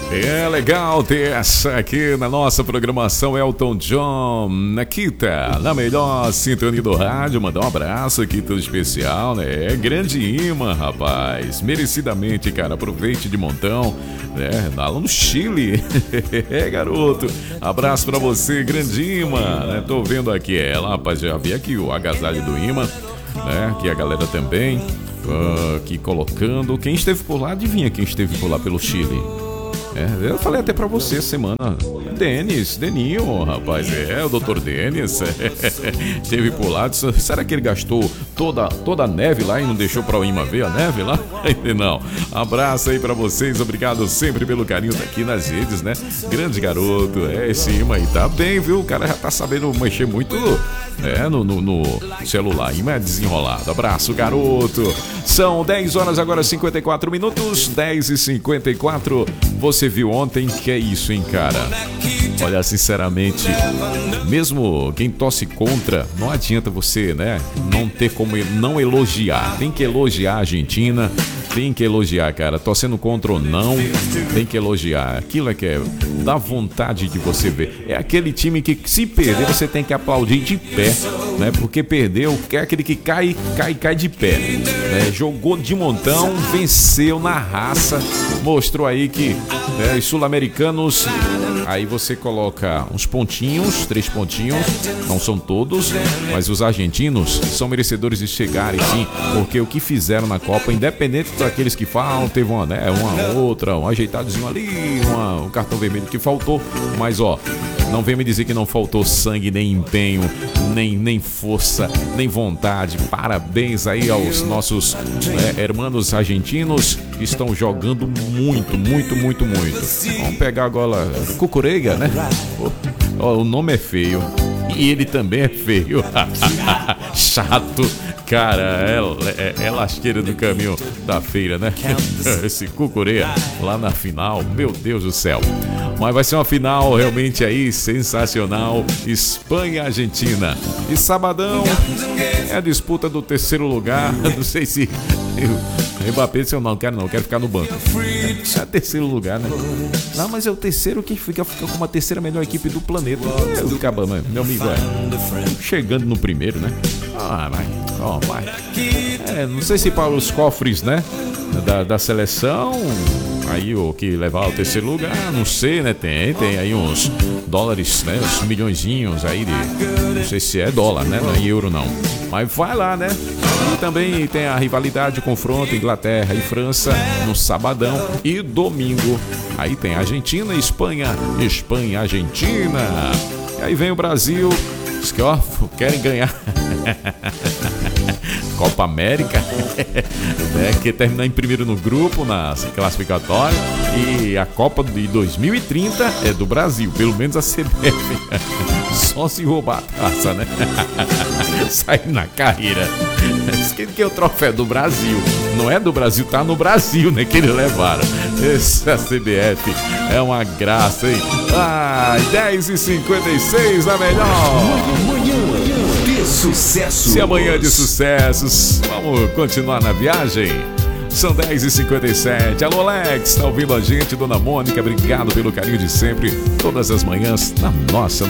É legal ter essa aqui na nossa programação. Elton John, Nakita, na melhor sintonia do rádio. Mandar um abraço aqui, tudo especial, né? É grande imã, rapaz. Merecidamente, cara. Aproveite de montão, né? Lá no Chile. É, garoto. Abraço pra você, grande imã, né? Tô vendo aqui ela, rapaz. Já vi aqui o agasalho do imã, né? Que a galera também aqui colocando. Quem esteve por lá, adivinha quem esteve por lá pelo Chile? Eu falei até pra você semana. Deninho, rapaz. O doutor Denis esteve por lá. Será que ele gastou toda a neve lá e não deixou pra Ima ver a neve lá? Não. Abraço aí pra vocês. Obrigado sempre pelo carinho daqui nas redes, né? Grande garoto. Esse Ima aí tá bem, viu? O cara já tá sabendo mexer muito no celular. Ima é desenrolado. Abraço, garoto. São 10 horas agora, 54 minutos. 10h54. Você viu ontem que é isso, hein, cara? Olha, sinceramente, mesmo quem torce contra, não adianta você, né? Não ter como não elogiar. Tem que elogiar a Argentina. Tem que elogiar, cara. Torcendo contra ou não, tem que elogiar. Aquilo é que dá vontade de você ver. É aquele time que, se perder, você tem que aplaudir de pé, né? Porque perdeu, é aquele que cai de pé, né? Jogou de montão, venceu na raça, mostrou aí que os sul-americanos. Aí você coloca uns pontinhos, 3 pontinhos, não são todos, mas os argentinos são merecedores de chegarem, sim, porque o que fizeram na Copa, independente daqueles que falam, teve uma outra, um ajeitadozinho ali, um cartão vermelho que faltou, mas não vem me dizer que não faltou sangue, nem empenho, nem força, nem vontade. Parabéns aí aos nossos hermanos argentinos que estão jogando muito, muito, muito, muito. Vamos pegar agora Cucurella, né? O nome é feio e ele também é feio. Chato. Cara, é lasqueira do caminho da feira, né? Esse Cucurella lá na final, meu Deus do céu. Mas vai ser uma final realmente aí sensacional. Espanha e Argentina. E sabadão é a disputa do terceiro lugar. Não sei se o Mbappé disse, não quero ficar no banco. É o terceiro lugar, né? Não, mas é o terceiro que fica com uma terceira melhor equipe do planeta. Meu amigo, chegando no primeiro, né? Vai. Não sei se para os cofres, né? Da seleção, aí o que levar ao terceiro lugar, não sei, né? Tem aí uns dólares, né? Uns milhõezinhos aí não sei se é dólar, né? Não é euro, não. Mas vai lá, né? E também tem a rivalidade, o confronto Inglaterra e França no sabadão e domingo. Aí tem Argentina e Espanha e Argentina. E aí vem o Brasil, os que querem ganhar Copa América, que terminar em primeiro no grupo, na classificatória. E a Copa de 2030 é do Brasil, pelo menos a CBF. Só se roubar a taça, né? Sair na carreira. Que é o troféu do Brasil. Não é do Brasil, tá no Brasil, né? Que eles levaram. Essa CBF é uma graça, hein? 10h56, a melhor. Sucesso. Se amanhã de sucessos, vamos continuar na viagem. São 10h57. Alô, Alex, tá ouvindo a gente? Dona Mônica, obrigado pelo carinho de sempre. Todas as manhãs na nossa